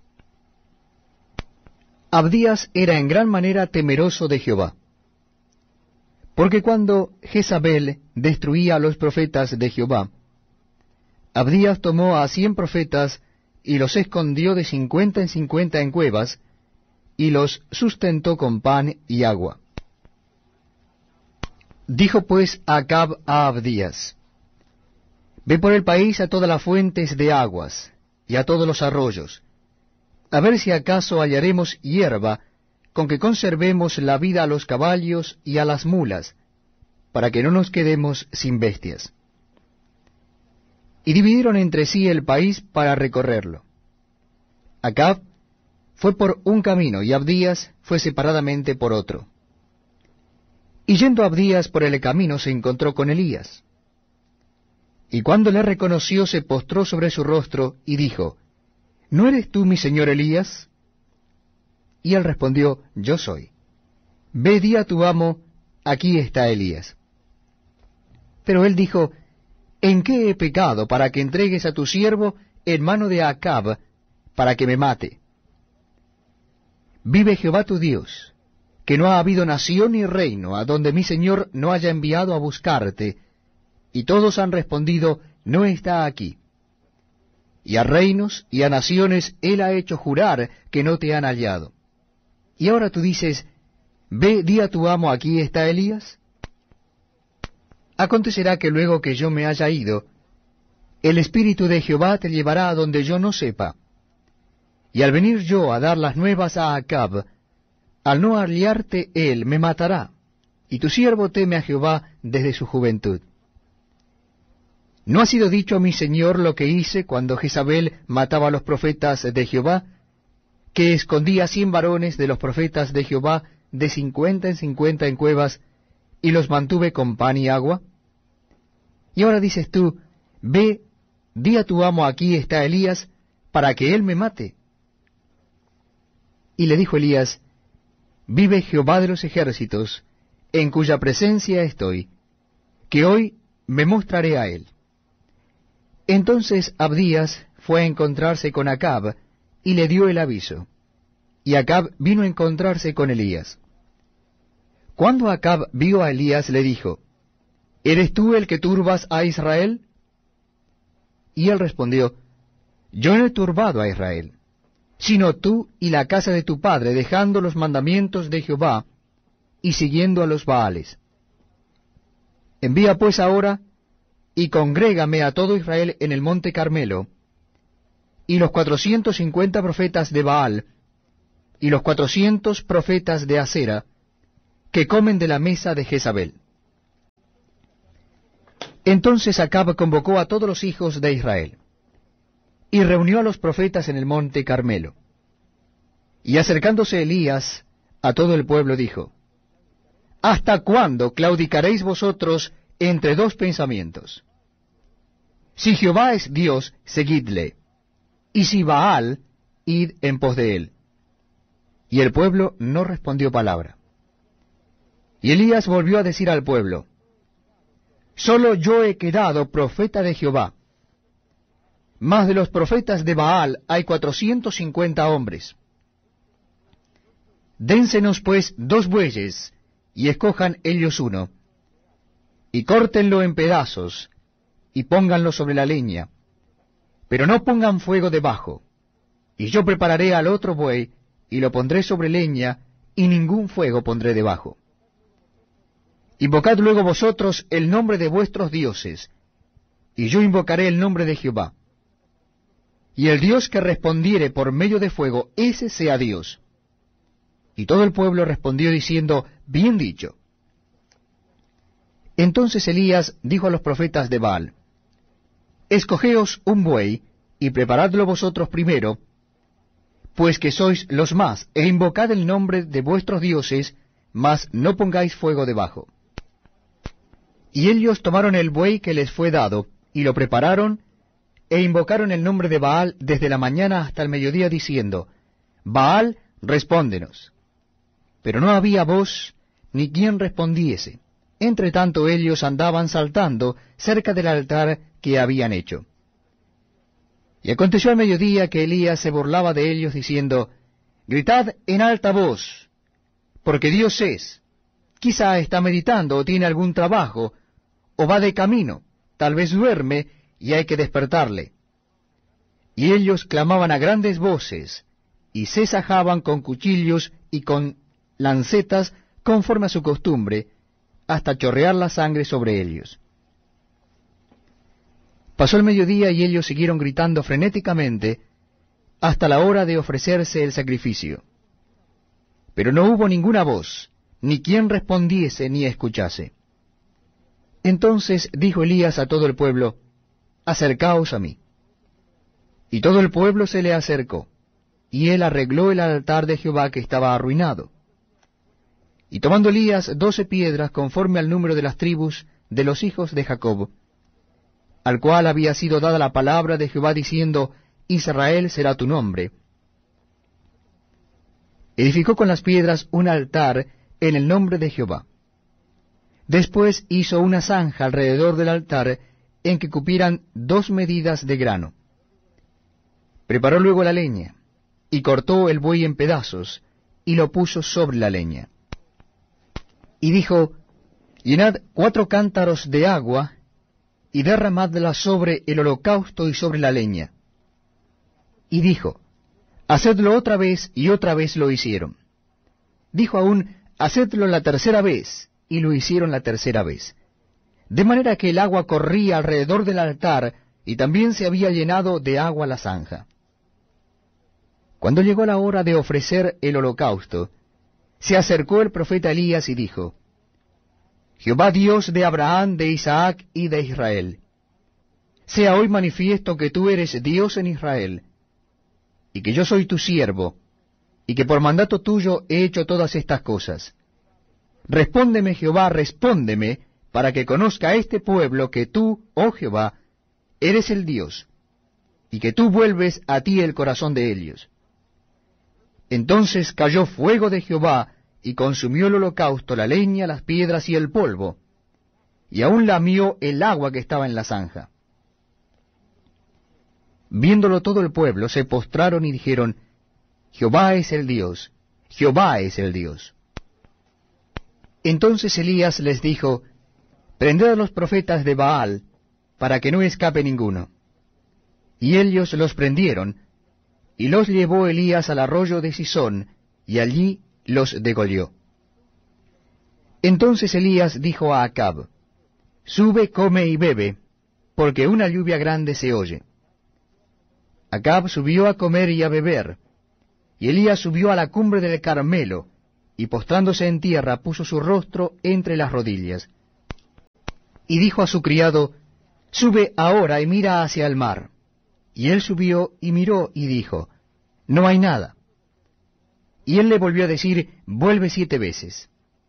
S1: Abdías era en gran manera temeroso de Jehová, porque cuando Jezabel destruía a los profetas de Jehová, Abdías tomó a 100 profetas y los escondió de 50 en 50 en cuevas, y los sustentó con pan y agua. Dijo pues Acab a Abdías: Ve por el país a todas las fuentes de aguas, y a todos los arroyos, a ver si acaso hallaremos hierba, con que conservemos la vida a los caballos y a las mulas, para que no nos quedemos sin bestias. Y dividieron entre sí el país para recorrerlo. Acab fue por un camino, y Abdías fue separadamente por otro. Y yendo Abdías por el camino se encontró con Elías. Y cuando le reconoció se postró sobre su rostro y dijo: ¿No eres tú mi señor Elías? Y él respondió: Yo soy. Ve, di a tu amo: aquí está Elías. Pero él dijo: ¿En qué he pecado para que entregues a tu siervo en mano de Acab para que me mate? Vive Jehová tu Dios, que no ha habido nación ni reino a donde mi señor no haya enviado a buscarte, y todos han respondido: no está aquí. Y a reinos y a naciones él ha hecho jurar que no te han hallado. Y ahora tú dices: ve, di a tu amo: aquí está Elías. Acontecerá que luego que yo me haya ido, el Espíritu de Jehová te llevará a donde yo no sepa. Y al venir yo a dar las nuevas a Acab, al no hallarte él, me matará, y tu siervo teme a Jehová desde su juventud. ¿No ha sido dicho a mi señor lo que hice cuando Jezabel mataba a los profetas de Jehová, que escondía 100 varones de los profetas de Jehová de 50 en 50 en cuevas, y los mantuve con pan y agua? Y ahora dices tú: ve, di a tu amo: aquí está Elías, para que él me mate. Y le dijo Elías: vive Jehová de los ejércitos, en cuya presencia estoy, que hoy me mostraré a él. Entonces Abdías fue a encontrarse con Acab, y le dio el aviso. Y Acab vino a encontrarse con Elías. Cuando Acab vio a Elías, le dijo: ¿eres tú el que turbas a Israel? Y él respondió: yo no he turbado a Israel, sino tú y la casa de tu padre, dejando los mandamientos de Jehová y siguiendo a los Baales. Envía pues ahora y congrégame a todo Israel en el monte Carmelo, y los 450 profetas de Baal, y los 400 profetas de Asera, que comen de la mesa de Jezabel. Entonces Acab convocó a todos los hijos de Israel, y reunió a los profetas en el monte Carmelo. Y acercándose Elías a todo el pueblo dijo, ¿hasta cuándo claudicaréis vosotros entre dos pensamientos? Si Jehová es Dios, seguidle, y si Baal, id en pos de él. Y el pueblo no respondió palabra. Y Elías volvió a decir al pueblo, solo yo he quedado profeta de Jehová, mas de los profetas de Baal hay 450 hombres. Dénsenos pues 2 bueyes, y escojan ellos uno, y córtenlo en pedazos, y pónganlo sobre la leña, pero no pongan fuego debajo, y yo prepararé al otro buey, y lo pondré sobre leña, y ningún fuego pondré debajo. Invocad luego vosotros el nombre de vuestros dioses, y yo invocaré el nombre de Jehová. Y el Dios que respondiere por medio de fuego, ese sea Dios. Y todo el pueblo respondió diciendo, bien dicho. Entonces Elías dijo a los profetas de Baal, escogeos un buey, y preparadlo vosotros primero, pues que sois los más, e invocad el nombre de vuestros dioses, mas no pongáis fuego debajo. Y ellos tomaron el buey que les fue dado, y lo prepararon, e invocaron el nombre de Baal desde la mañana hasta el mediodía, diciendo, Baal, respóndenos. Pero no había voz, ni quien respondiese. Entre tanto ellos andaban saltando cerca del altar que habían hecho. Y aconteció al mediodía que Elías se burlaba de ellos, diciendo, gritad en alta voz, porque Dios es. Quizá está meditando, o tiene algún trabajo, o va de camino, tal vez duerme, y hay que despertarle. Y ellos clamaban a grandes voces, y se sajaban con cuchillos y con lancetas, conforme a su costumbre, hasta chorrear la sangre sobre ellos. Pasó el mediodía y ellos siguieron gritando frenéticamente hasta la hora de ofrecerse el sacrificio. Pero no hubo ninguna voz, ni quien respondiese ni escuchase. Entonces dijo Elías a todo el pueblo, acercaos a mí. Y todo el pueblo se le acercó, y él arregló el altar de Jehová que estaba arruinado. Y tomando Elías 12 piedras conforme al número de las tribus de los hijos de Jacob, al cual había sido dada la palabra de Jehová diciendo, Israel será tu nombre, edificó con las piedras un altar en el nombre de Jehová. Después hizo una zanja alrededor del altar en que cupieran 2 medidas de grano. Preparó luego la leña, y cortó el buey en pedazos, y lo puso sobre la leña. Y dijo, llenad 4 cántaros de agua, y derramadla sobre el holocausto y sobre la leña. Y dijo, hacedlo otra vez, y otra vez lo hicieron. Dijo aún, hacedlo la tercera vez, y lo hicieron la tercera vez. De manera que el agua corría alrededor del altar, y también se había llenado de agua la zanja. Cuando llegó la hora de ofrecer el holocausto, se acercó el profeta Elías y dijo, Jehová Dios de Abraham, de Isaac y de Israel, sea hoy manifiesto que tú eres Dios en Israel, y que yo soy tu siervo, y que por mandato tuyo he hecho todas estas cosas. Respóndeme, Jehová, respóndeme, para que conozca este pueblo que tú, oh Jehová, eres el Dios, y que tú vuelves a ti el corazón de ellos. Entonces cayó fuego de Jehová, y consumió el holocausto, la leña, las piedras y el polvo, y aún lamió el agua que estaba en la zanja. Viéndolo todo el pueblo, se postraron y dijeron, Jehová es el Dios, Jehová es el Dios. Entonces Elías les dijo, prended a los profetas de Baal, para que no escape ninguno. Y ellos los prendieron, y los llevó Elías al arroyo de Sisón, y allí los degolló. Entonces Elías dijo a Acab, sube, come y bebe, porque una lluvia grande se oye. Acab subió a comer y a beber, y Elías subió a la cumbre del Carmelo, y postrándose en tierra puso su rostro entre las rodillas. Y dijo a su criado, sube ahora y mira hacia el mar. Y él subió y miró y dijo, no hay nada. Y él le volvió a decir, vuelve 7 veces.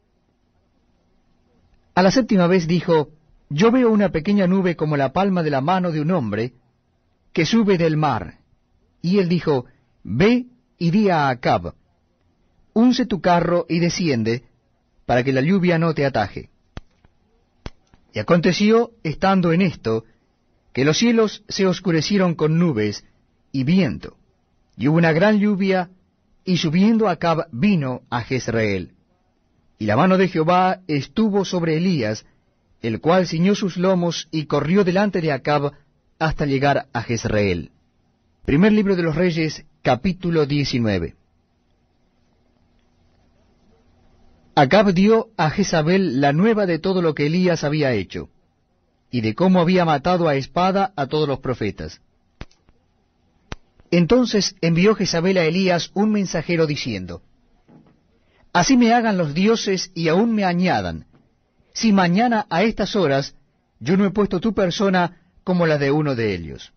S1: A la 7ª vez dijo, yo veo una pequeña nube como la palma de la mano de un hombre, que sube del mar. Y él dijo, ve y di a Acab, unce tu carro y desciende, para que la lluvia no te ataje. Y aconteció, estando en esto, que los cielos se oscurecieron con nubes y viento, y hubo una gran lluvia, y subiendo Acab vino a Jezreel. Y la mano de Jehová estuvo sobre Elías, el cual ciñó sus lomos y corrió delante de Acab hasta llegar a Jezreel. Primer libro de los Reyes, capítulo 19. Acab dio a Jezabel la nueva de todo lo que Elías había hecho, y de cómo había matado a espada a todos los profetas. Entonces envió Jezabel a Elías un mensajero diciendo, así me hagan los dioses y aún me añadan, si mañana a estas horas yo no he puesto tu persona como la de uno de ellos.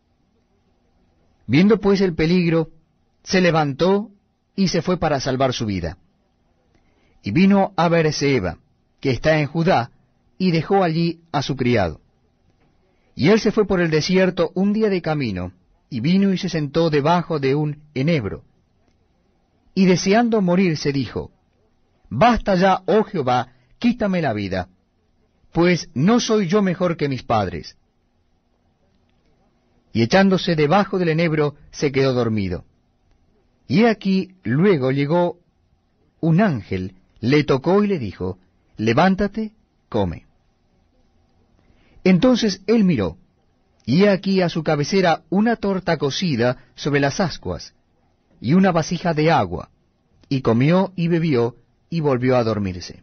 S1: Viendo pues el peligro, se levantó y se fue para salvar su vida. Y vino a Beerseba, que está en Judá, y dejó allí a su criado. Y él se fue por el desierto un día de camino, y vino y se sentó debajo de un enebro. Y deseando morirse dijo, basta ya, oh Jehová, quítame la vida, pues no soy yo mejor que mis padres. Y echándose debajo del enebro, se quedó dormido. Y he aquí, luego llegó un ángel, le tocó y le dijo, levántate, come. Entonces él miró, y he aquí a su cabecera una torta cocida sobre las ascuas, y una vasija de agua, y comió y bebió, y volvió a dormirse.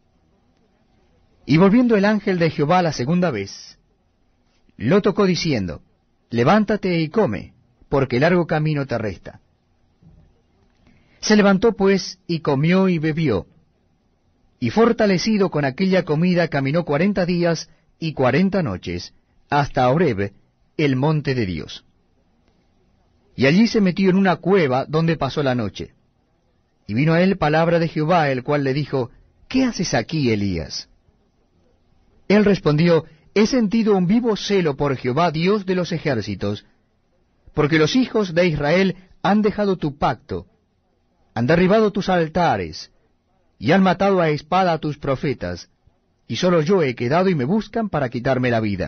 S1: Y volviendo el ángel de Jehová la 2ª vez, lo tocó diciendo, levántate y come, porque largo camino te resta. Se levantó pues, y comió y bebió, y fortalecido con aquella comida caminó 40 días y 40 noches, hasta Horeb, el monte de Dios. Y allí se metió en una cueva donde pasó la noche. Y vino a él palabra de Jehová, el cual le dijo, ¿qué haces aquí, Elías? Él respondió, he sentido un vivo celo por Jehová, Dios de los ejércitos, porque los hijos de Israel han dejado tu pacto, han derribado tus altares, y han matado a espada a tus profetas, y solo yo he quedado y me buscan para quitarme la vida.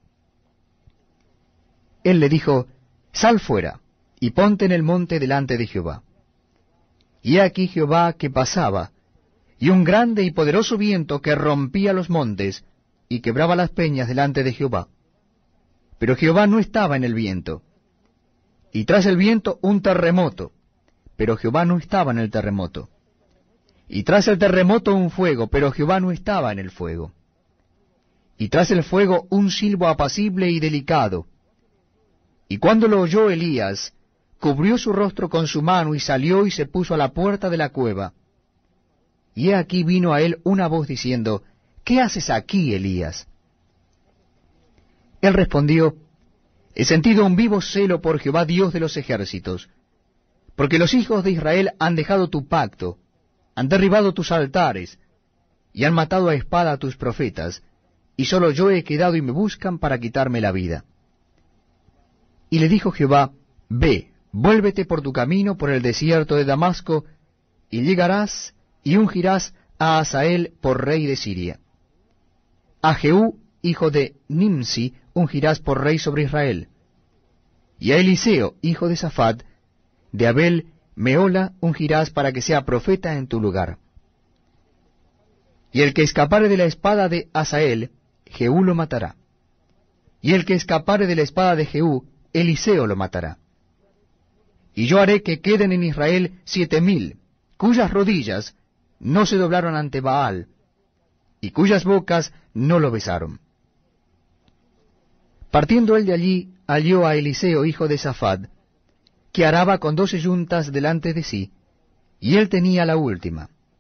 S1: Él le dijo, sal fuera, y ponte en el monte delante de Jehová. Y he aquí Jehová que pasaba, y un grande y poderoso viento que rompía los montes, y quebraba las peñas delante de Jehová. Pero Jehová no estaba en el viento. Y tras el viento un terremoto, pero Jehová no estaba en el terremoto. Y tras el terremoto un fuego, pero Jehová no estaba en el fuego. Y tras el fuego un silbo apacible y delicado. Y cuando lo oyó Elías, cubrió su rostro con su mano y salió y se puso a la puerta de la cueva. Y he aquí vino a él una voz diciendo, ¿qué haces aquí, Elías? Él respondió, he sentido un vivo celo por Jehová Dios de los ejércitos, porque los hijos de Israel han dejado tu pacto, han derribado tus altares, y han matado a espada a tus profetas, y solo yo he quedado y me buscan para quitarme la vida. Y le dijo Jehová, ve, vuélvete por tu camino por el desierto de Damasco, y llegarás y ungirás a Hazael por rey de Siria. A Jehú, hijo de Nimsi, ungirás por rey sobre Israel. Y a Eliseo, hijo de Safat, de Abel Meola, ungirás para que sea profeta en tu lugar. Y el que escapare de la espada de Hazael, Jehú lo matará. Y el que escapare de la espada de Jehú, Eliseo lo matará. Y yo haré que queden en Israel 7,000, cuyas rodillas no se doblaron ante Baal, y cuyas bocas no lo besaron. Partiendo él de allí, halló a Eliseo, hijo de Safat, que araba con 12 yuntas delante de sí, y él tenía la última.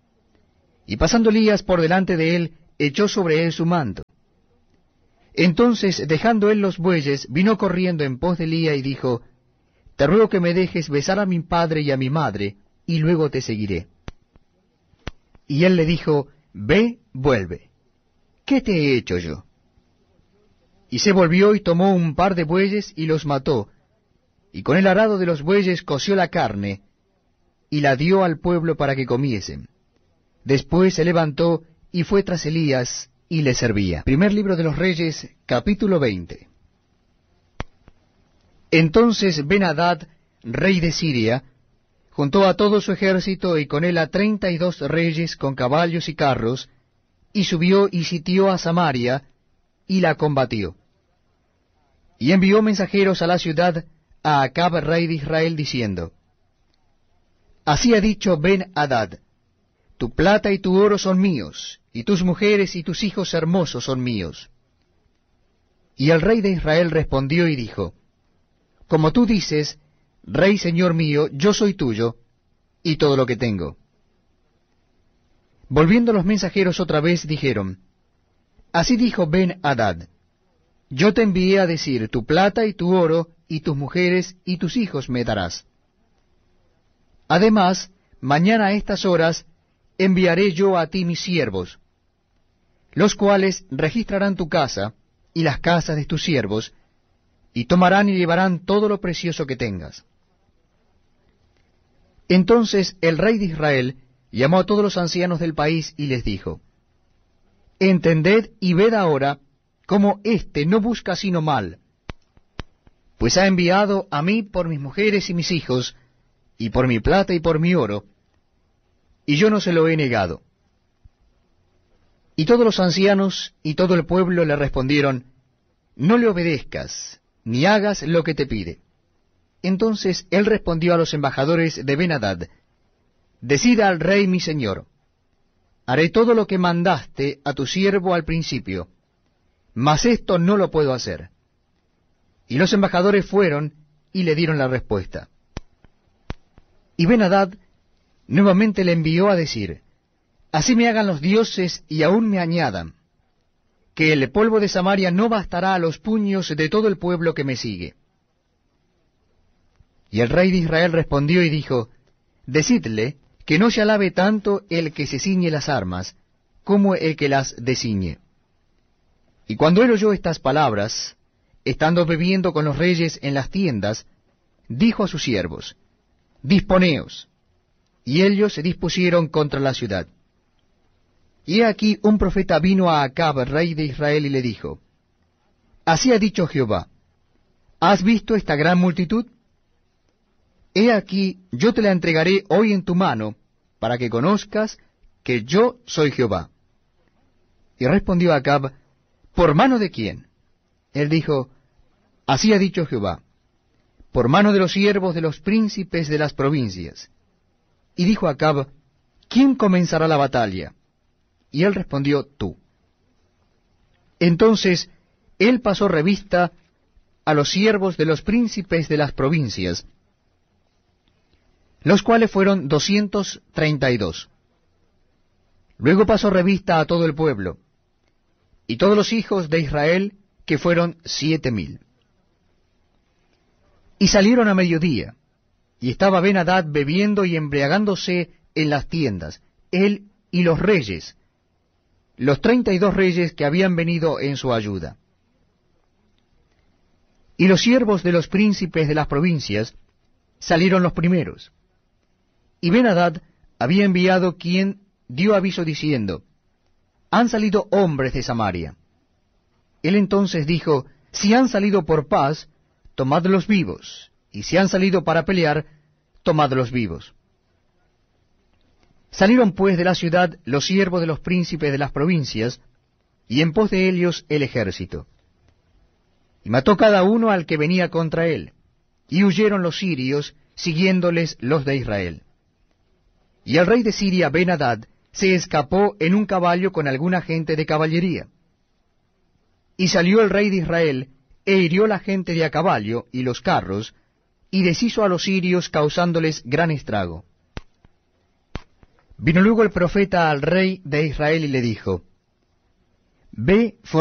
S1: Y pasando Elías por delante de él, echó sobre él su manto. Entonces, dejando él los bueyes, vino corriendo en pos de Elías y dijo, Te ruego que me dejes besar a mi padre y a mi madre, y luego te seguiré. Y él le dijo, Ve, vuelve. ¿Qué te he hecho yo? Y se volvió y tomó un par de bueyes y los mató, y con el arado de los bueyes coció la carne, y la dio al pueblo para que comiesen. Después se levantó y fue tras Elías y le servía. Primer libro de los Reyes, capítulo 20. Entonces Ben-Hadad, rey de Siria, juntó a todo su ejército y con él a 32 reyes con caballos y carros, y subió y sitió a Samaria, y la combatió. Y envió mensajeros a la ciudad a Acab, rey de Israel, diciendo, Así ha dicho Ben-Hadad, tu plata y tu oro son míos, y tus mujeres y tus hijos hermosos son míos. Y el rey de Israel respondió y dijo, Como tú dices, Rey señor mío, yo soy tuyo, y todo lo que tengo. Volviendo los mensajeros otra vez, dijeron, Así dijo Ben-Hadad, yo te envié a decir, tu plata y tu oro, y tus mujeres y tus hijos me darás. Además, mañana a estas horas enviaré yo a ti mis siervos, los cuales registrarán tu casa y las casas de tus siervos, y tomarán y llevarán todo lo precioso que tengas. Entonces el rey de Israel llamó a todos los ancianos del país y les dijo, Entended y ved ahora cómo éste no busca sino mal, pues ha enviado a mí por mis mujeres y mis hijos, y por mi plata y por mi oro, y yo no se lo he negado. Y todos los ancianos y todo el pueblo le respondieron, No le obedezcas, ni hagas lo que te pide. Entonces él respondió a los embajadores de Ben-Hadad, Decida al rey mi señor, haré todo lo que mandaste a tu siervo al principio, mas esto no lo puedo hacer. Y los embajadores fueron y le dieron la respuesta. Y Ben-Hadad nuevamente le envió a decir, Así me hagan los dioses y aún me añadan, que el polvo de Samaria no bastará a los puños de todo el pueblo que me sigue. Y el rey de Israel respondió y dijo, Decidle que no se alabe tanto el que se ciñe las armas, como el que las desciñe. Y cuando él oyó estas palabras, estando bebiendo con los reyes en las tiendas, dijo a sus siervos, Disponeos. Y ellos se dispusieron contra la ciudad. Y he aquí un profeta vino a Acab, rey de Israel, y le dijo, Así ha dicho Jehová, ¿has visto esta gran multitud? He aquí, yo te la entregaré hoy en tu mano, para que conozcas que yo soy Jehová. Y respondió Acab, ¿por mano de quién? Él dijo, Así ha dicho Jehová, por mano de los siervos de los príncipes de las provincias. Y dijo Acab, ¿quién comenzará la batalla? Y él respondió, tú. Entonces él pasó revista a los siervos de los príncipes de las provincias, los cuales fueron 232. Luego pasó revista a todo el pueblo, y todos los hijos de Israel, que fueron 7,000. Y salieron a mediodía, y estaba Ben-Hadad bebiendo y embriagándose en las tiendas, él y los reyes, los 32 reyes que habían venido en su ayuda. Y los siervos de los príncipes de las provincias salieron los primeros. Y Ben-Hadad había enviado quien dio aviso diciendo, Han salido hombres de Samaria. Él entonces dijo, Si han salido por paz, tomadlos vivos, y si han salido para pelear, tomadlos vivos. Salieron pues de la ciudad los siervos de los príncipes de las provincias, y en pos de ellos el ejército. Y mató cada uno al que venía contra él, y huyeron los sirios, siguiéndoles los de Israel. Y el rey de Siria, Ben-Hadad, se escapó en un caballo con alguna gente de caballería. Y salió el rey de Israel, e hirió la gente de a caballo y los carros, y deshizo a los sirios causándoles gran estrago. Vino luego el profeta al rey de Israel y le dijo, Ve,